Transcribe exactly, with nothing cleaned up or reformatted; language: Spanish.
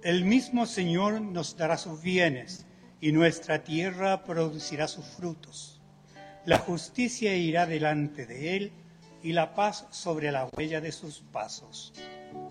El mismo Señor nos dará sus bienes, y nuestra tierra producirá sus frutos. La justicia irá delante de él, y la paz sobre la huella de sus pasos.